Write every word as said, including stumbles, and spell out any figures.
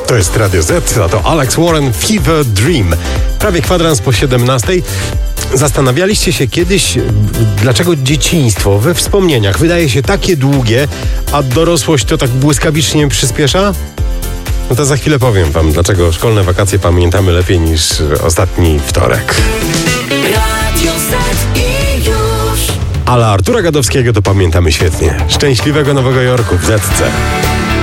To jest Radio Z, a to Alex Warren, Fever Dream. Prawie kwadrans po siedemnastej. Zastanawialiście się kiedyś, dlaczego dzieciństwo we wspomnieniach wydaje się takie długie, a dorosłość to tak błyskawicznie przyspiesza? No to za chwilę powiem wam, dlaczego szkolne wakacje pamiętamy lepiej niż ostatni wtorek. Radio Z i już. Ale Artura Gadowskiego to pamiętamy świetnie. Szczęśliwego Nowego Jorku w Zetce.